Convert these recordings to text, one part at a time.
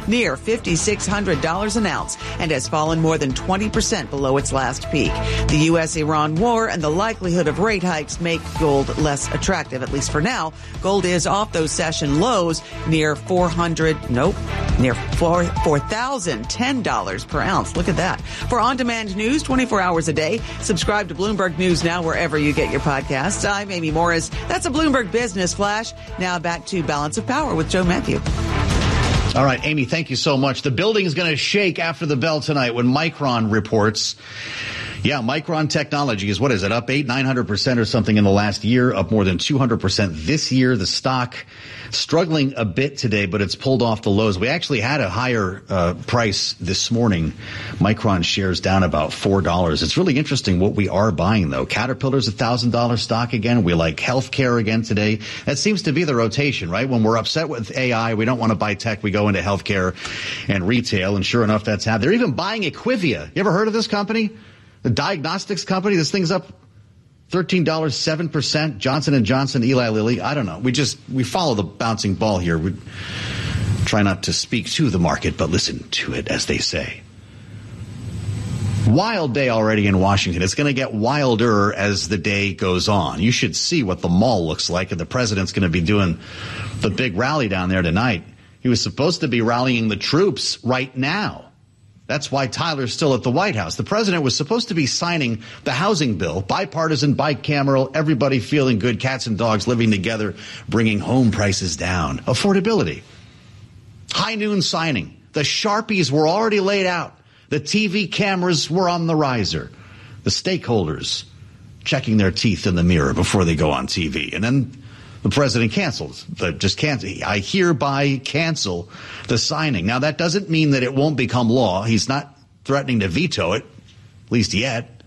near $5,600 an ounce, and has fallen more than 20% below its last peak. The U.S.-Iran war and the likelihood of rate hikes make gold less attractive, at least for now. Gold is off those session lows near $4,010 per ounce. Look at that. For on-demand news 24 hours a day, subscribe to Bloomberg News Now wherever you get your podcasts. I'm Amy Morris. That's a Bloomberg Business Flash. Now back to Balance of Power with Joe Matthew. All right, Amy, thank you so much. The building is going to shake after the bell tonight when Micron reports. Yeah, Micron Technology is, what is it, up 900% or something in the last year, up more than 200% this year. The stock struggling a bit today, but it's pulled off the lows. We actually had a higher price this morning. Micron shares down about $4. It's really interesting what we are buying, though. Caterpillar's $1,000 stock again. We like healthcare again today. That seems to be the rotation, right? When we're upset with AI, we don't want to buy tech. We go into healthcare and retail, and sure enough, that's happening. They're even buying Equivia. You ever heard of this company? The diagnostics company, this thing's up $13, 7%. Johnson & Johnson, Eli Lilly. I don't know. We follow the bouncing ball here. We try not to speak to the market, but listen to it, as they say. Wild day already in Washington. It's going to get wilder as the day goes on. You should see what the mall looks like, and the president's going to be doing the big rally down there tonight. He was supposed to be rallying the troops right now. That's why Tyler's still at the White House. The president was supposed to be signing the housing bill, bipartisan, bicameral, everybody feeling good, cats and dogs living together, bringing home prices down. Affordability. High noon signing. The Sharpies were already laid out. The TV cameras were on the riser. The stakeholders checking their teeth in the mirror before they go on TV. And then the president cancels. I hereby cancel the signing. Now, that doesn't mean that it won't become law. He's not threatening to veto it, at least yet.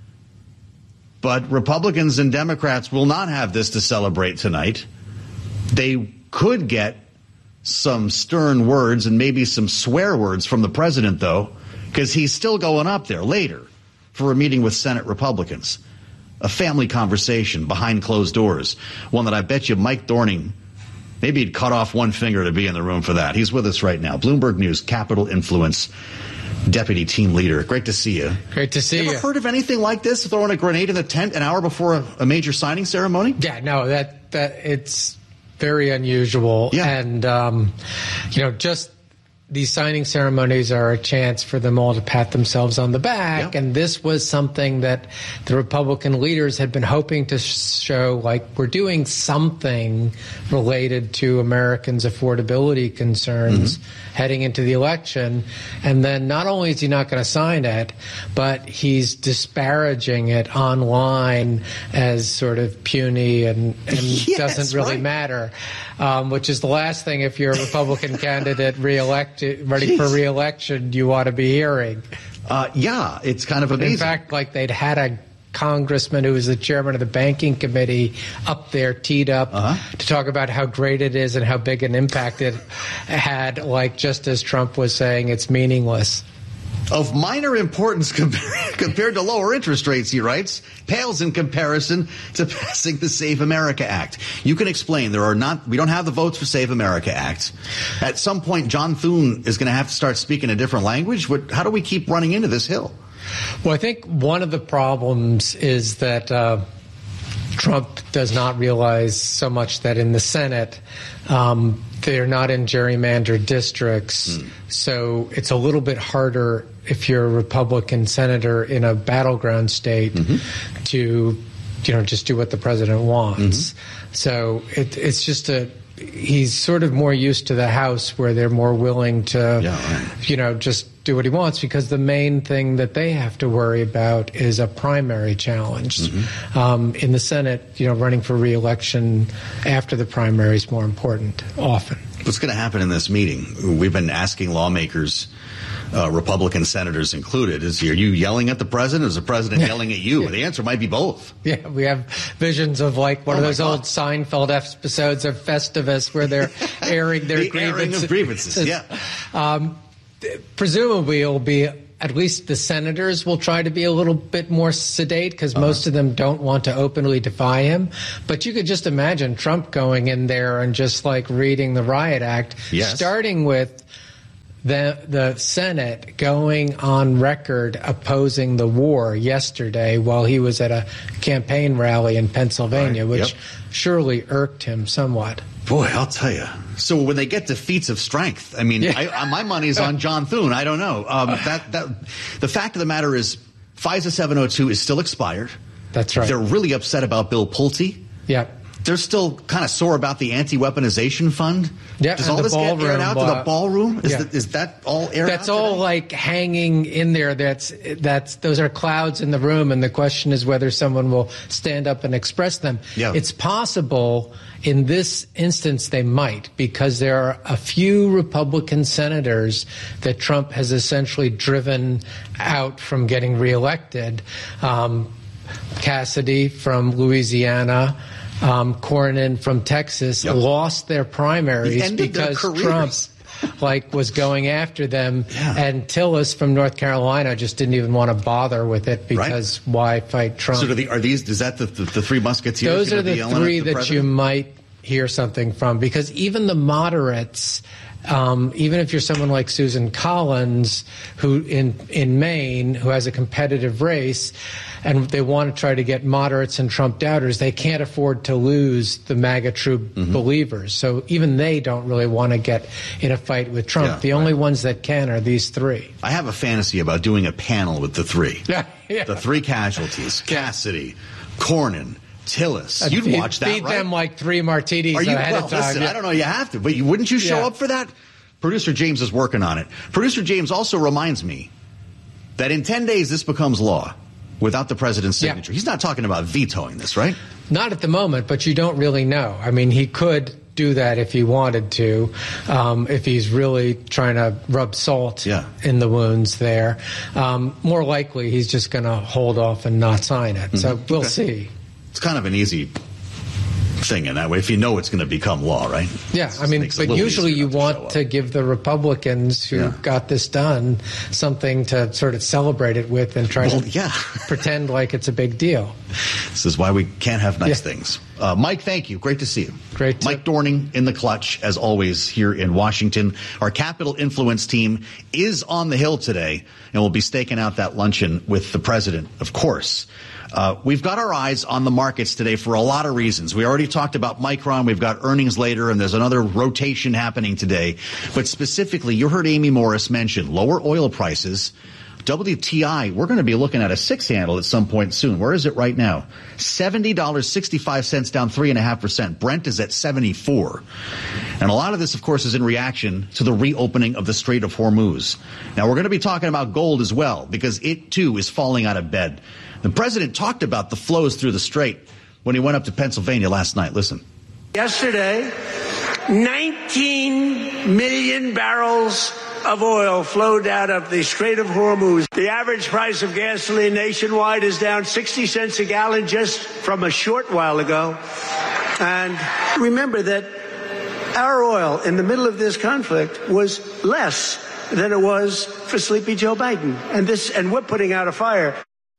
But Republicans and Democrats will not have this to celebrate tonight. They could get some stern words and maybe some swear words from the president, though, because he's still going up there later for a meeting with Senate Republicans. A family conversation behind closed doors, one that I bet you Mike Dorning, maybe he'd cut off one finger to be in the room for that. He's with us right now. Bloomberg News, Capital Influence Deputy Team Leader. Great to see you. Great to see you. Ever heard of anything like this, throwing a grenade in the tent an hour before a major signing ceremony? Yeah, no, that it's very unusual. Yeah. And, just these signing ceremonies are a chance for them all to pat themselves on the back. Yeah. And this was something that the Republican leaders had been hoping to show, like, we're doing something related to Americans' affordability concerns heading into the election. And then not only is he not going to sign it, but he's disparaging it online as sort of puny and yes, doesn't really matter, which is the last thing, if you're a Republican candidate ready for re-election, you ought to be hearing. Yeah, it's kind of amazing. In fact, like, they'd had a congressman who was the chairman of the banking committee up there teed up to talk about how great it is and how big an impact it had, like, just as Trump was saying it's meaningless. Of minor importance compared to lower interest rates, he writes, pales in comparison to passing the Save America Act. You can explain we don't have the votes for Save America Act. At some point, John Thune is going to have to start speaking a different language. How do we keep running into this hill? Well, I think one of the problems is that Trump does not realize so much that in the Senate, they're not in gerrymandered districts. So it's a little bit harder if you're a Republican senator in a battleground state to, just do what the president wants. So it's just he's sort of more used to the House, where they're more willing to, just do what he wants, because the main thing that they have to worry about is a primary challenge. In the Senate, running for re-election after the primary is more important, often. What's going to happen in this meeting? We've been asking lawmakers, Republican senators included, are you yelling at the president, or is the president yelling at you? The answer might be both. Yeah, we have visions of, like, one of those old Seinfeld episodes of Festivus where they're airing their grievances. Presumably it'll be, at least the senators will try to be a little bit more sedate, because most of them don't want to openly defy him. But you could just imagine Trump going in there and just, like, reading the Riot Act, starting with the Senate going on record opposing the war yesterday while he was at a campaign rally in Pennsylvania, which surely irked him somewhat. Boy, I'll tell you. So when they get to feats of strength, I mean, my money's on John Thune. I don't know. The fact of the matter is, FISA 702 is still expired. That's right. They're really upset about Bill Pulte. Yeah. They're still kind of sore about the anti-weaponization fund. Yeah, Does all this get aired out to the ballroom? Is that all aired out? That's all today? Like hanging in there. Those are clouds in the room, and the question is whether someone will stand up and express them. Yeah. It's possible in this instance they might, because there are a few Republican senators that Trump has essentially driven out from getting reelected. Cassidy from Louisiana, Cornyn from Texas lost their primaries because Trump was going after them, and Tillis from North Carolina just didn't even want to bother with it because why fight Trump? So is that the three musketeers? Those are the three that you might hear something from, because even the moderates, even if you're someone like Susan Collins, who in Maine, who has a competitive race, and they want to try to get moderates and Trump doubters, they can't afford to lose the MAGA true believers. So even they don't really want to get in a fight with Trump. Yeah, the only ones that can are these three. I have a fantasy about doing a panel with the three. Yeah. The three casualties: Cassidy, Cornyn, Tillis. You'd watch that, feed them like 3 martinis ahead of time. Listen, I don't know. You have to, but wouldn't you show up for that? Producer James is working on it. Producer James also reminds me that in 10 days this becomes law without the president's signature. He's not talking about vetoing this, right? Not at the moment, but you don't really know. I mean, he could do that if he wanted to, if he's really trying to rub salt in the wounds there. More likely, he's just going to hold off and not sign it. So we'll see. It's kind of an easy thing in that way, if you know it's going to become law, right? Yeah, I mean, but usually you want to give the Republicans who got this done something to sort of celebrate it with and try to pretend like it's a big deal. This is why we can't have nice things. Mike, thank you. Great to see you. Mike Dorning in the clutch, as always, here in Washington. Our Capital Influence team is on the Hill today, and we'll be staking out that luncheon with the president, of course. We've got our eyes on the markets today for a lot of reasons. We already talked about Micron. We've got earnings later, and there's another rotation happening today. But specifically, you heard Amy Morris mention lower oil prices. WTI, we're going to be looking at a 6-handle at some point soon. Where is it right now? $70.65, down 3.5%. Brent is at 74. And a lot of this, of course, is in reaction to the reopening of the Strait of Hormuz. Now, we're going to be talking about gold as well, because it, too, is falling out of bed. The president talked about the flows through the strait when he went up to Pennsylvania last night. Listen. Yesterday, 19 million barrels of oil flowed out of the Strait of Hormuz. The average price of gasoline nationwide is down 60 cents a gallon just from a short while ago. And remember that our oil in the middle of this conflict was less than it was for Sleepy Joe Biden. And we're putting out a fire.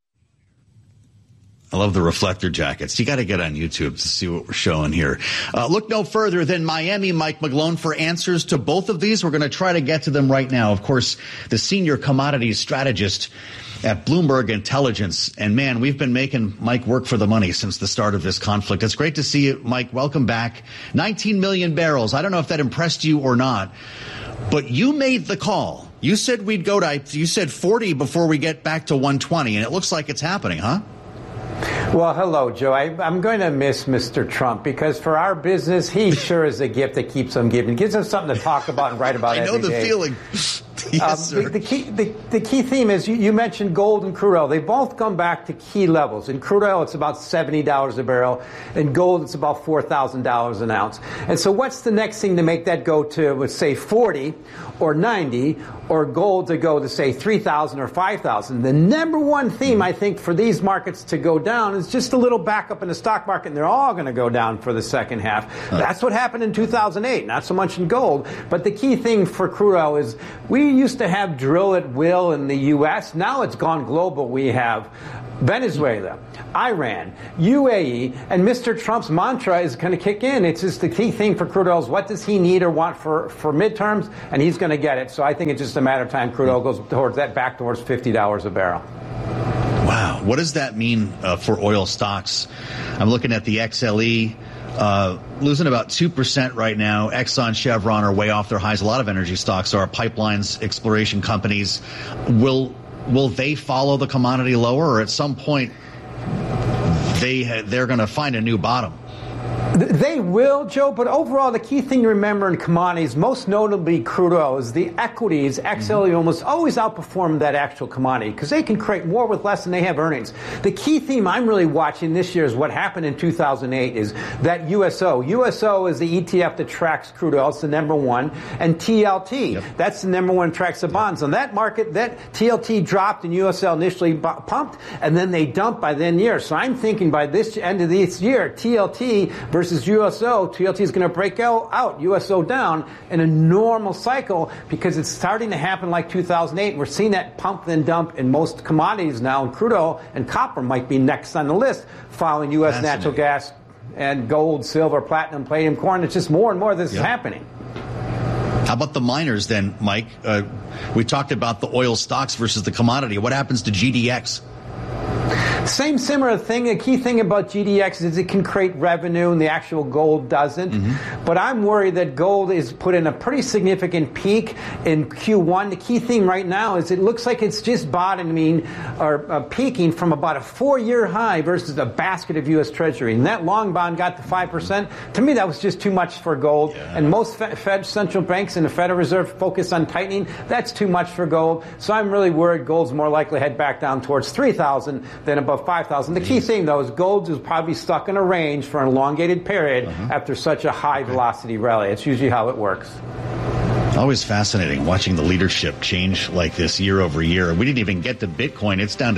I love the reflector jackets. You got to get on YouTube to see what we're showing here. Look no further than Miami Mike McGlone for answers to both of these. We're going to try to get to them right now. Of course, the senior commodities strategist at Bloomberg Intelligence. And, man, we've been making Mike work for the money since the start of this conflict. It's great to see you, Mike. Welcome back. 19 million barrels. I don't know if that impressed you or not, but you made the call. You said we'd go to, you said 40 before we get back to 120, and it looks like it's happening, huh? Well, hello, Joe. I'm going to miss Mr. Trump because for our business, he sure is a gift that keeps on giving. It gives us something to talk about and write about every day. I know the feeling. Yes, sir. The key theme is you mentioned gold and crude oil. They both come back to key levels. In crude oil, it's about $70 a barrel. In gold, it's about $4,000 an ounce. And so what's the next thing to make that go to, let's say, 40 or 90, or gold to go to, say, 3,000 or 5,000? The number one theme, I think, for these markets to go down is just a little backup in the stock market, and they're all going to go down for the second half. That's what happened in 2008, not so much in gold. But the key thing for crude oil is we used to have drill at will in the U.S. Now it's gone global. We have Venezuela, Iran, UAE, and Mr. Trump's mantra is going to kick in. It's just the key thing for crude oil is what does he need or want for midterms, and he's going to get it. So I think it's just a matter of time crude oil goes back towards $50 a barrel. Wow. What does that mean for oil stocks? I'm looking at the XLE. Losing about 2% right now. Exxon, Chevron are way off their highs. A lot of energy stocks are. Pipelines, exploration companies. Will they follow the commodity lower, or at some point they're going to find a new bottom? They will, Joe, but overall the key thing to remember in commodities, most notably crude oil, is the equities, XLE, almost always outperform that actual commodity because they can create more with less than they have earnings. The key theme I'm really watching this year is what happened in 2008 is that USO. USO is the ETF that tracks crude oil. It's the number one. And TLT, that's the number one tracks the bonds. On that market, that TLT dropped and USO initially pumped, and then they dumped by the end of the year. So I'm thinking by this end of this year, TLT versus USO, TLT is going to break out, USO down in a normal cycle because it's starting to happen like 2008. We're seeing that pump then dump in most commodities now, and crude oil and copper might be next on the list, following U.S. natural gas and gold, silver, platinum, palladium, corn. It's just more and more this is happening. How about the miners then, Mike? We talked about the oil stocks versus the commodity. What happens to GDX? Same similar thing. The key thing about GDX is it can create revenue and the actual gold doesn't. But I'm worried that gold is put in a pretty significant peak in Q1. The key thing right now is it looks like it's just bottoming or peaking from about a 4-year high versus a basket of U.S. Treasury. And that long bond got to 5%. To me, that was just too much for gold. And most Fed central banks and the Federal Reserve focus on tightening. That's too much for gold. So I'm really worried gold's more likely to head back down towards 3,000 than above 5,000. The key thing, though, is gold is probably stuck in a range for an elongated period after such a high velocity rally. It's usually how it works. Always fascinating watching the leadership change like this year over year. We didn't even get to Bitcoin. It's down to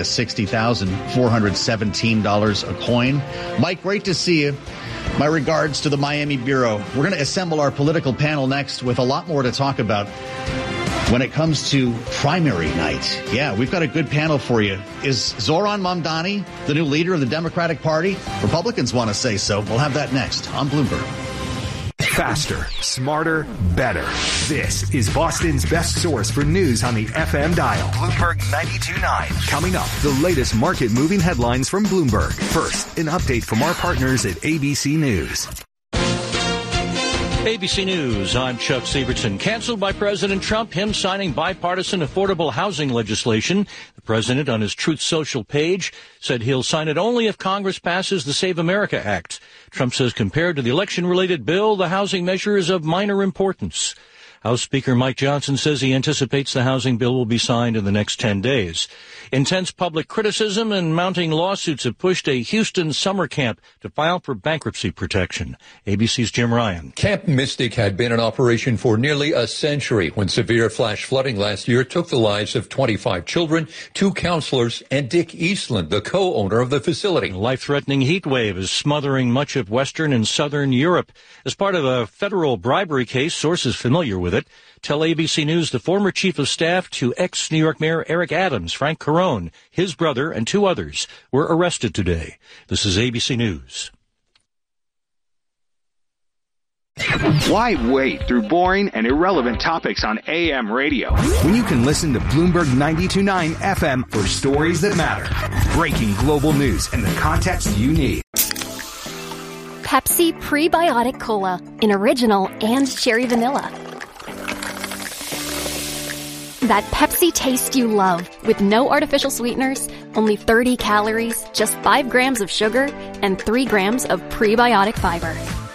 $60,417 a coin. Mike, great to see you. My regards to the Miami Bureau. We're going to assemble our political panel next with a lot more to talk about when it comes to primary night. Yeah, we've got a good panel for you. Is Zohran Mamdani the new leader of the Democratic Party? Republicans want to say so. We'll have that next on Bloomberg. Faster, smarter, better. This is Boston's best source for news on the FM dial. Bloomberg 92.9. Coming up, the latest market-moving headlines from Bloomberg. First, an update from our partners at ABC News. ABC News, I'm Chuck Sievertson. Canceled by President Trump, him signing bipartisan affordable housing legislation. The president on his Truth Social page said he'll sign it only if Congress passes the Save America Act. Trump says compared to the election-related bill, the housing measure is of minor importance. House Speaker Mike Johnson says he anticipates the housing bill will be signed in the next 10 days. Intense public criticism and mounting lawsuits have pushed a Houston summer camp to file for bankruptcy protection. ABC's Jim Ryan. Camp Mystic had been in operation for nearly a century when severe flash flooding last year took the lives of 25 children, 2 counselors, and Dick Eastland, the co-owner of the facility. A life-threatening heat wave is smothering much of Western and Southern Europe. As part of a federal bribery case, sources familiar with it tell ABC News the former chief of staff to ex-New York Mayor Eric Adams, Frank Carone, his brother, and 2 others were arrested today. This is ABC News. Why wait through boring and irrelevant topics on AM radio when you can listen to Bloomberg 92.9 FM for stories that matter, breaking global news, and the context you need? Pepsi Prebiotic Cola in original and cherry vanilla. That Pepsi taste you love with no artificial sweeteners, only 30 calories, just 5 grams of sugar, and 3 grams of prebiotic fiber.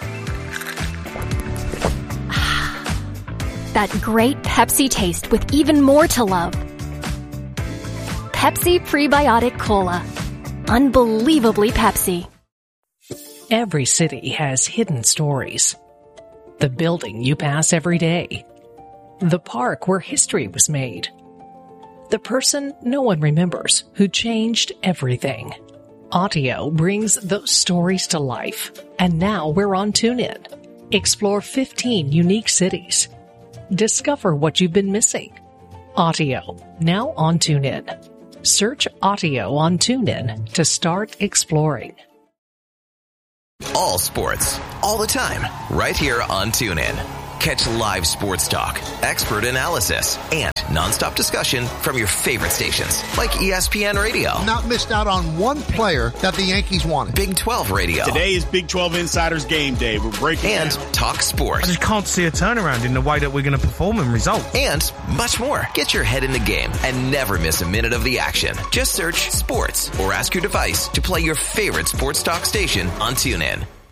That great Pepsi taste with even more to love. Pepsi Prebiotic Cola. Unbelievably Pepsi. Every city has hidden stories. The building you pass every day. The park where history was made. The person no one remembers who changed everything. Audio brings those stories to life. And now we're on TuneIn. Explore 15 unique cities. Discover what you've been missing. Audio, now on TuneIn. Search audio on TuneIn to start exploring. All sports, all the time, right here on TuneIn. Catch live sports talk, expert analysis, and nonstop discussion from your favorite stations, like ESPN Radio. Not missed out on one player that the Yankees wanted. Big 12 Radio. Today is Big 12 Insiders Game Day. We're breaking and down. Talk sports. I just can't see a turnaround in the way that we're going to perform and result. And much more. Get your head in the game and never miss a minute of the action. Just search sports or ask your device to play your favorite sports talk station on TuneIn.